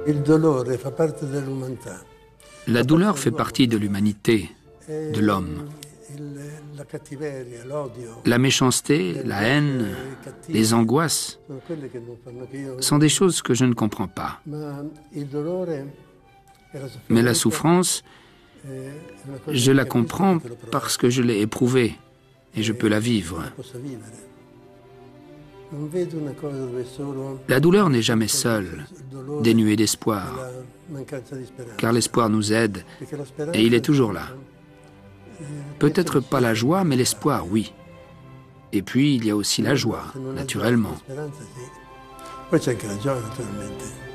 La douleur fait partie de l'humanité, de l'homme. La méchanceté, la haine, les angoisses sont des choses que je ne comprends pas. Mais la souffrance, je la comprends parce que je l'ai éprouvée et je peux la vivre. La douleur n'est jamais seule, dénuée d'espoir, car l'espoir nous aide et il est toujours là. Peut-être pas la joie, mais l'espoir, oui. Et puis, il y a aussi la joie, naturellement.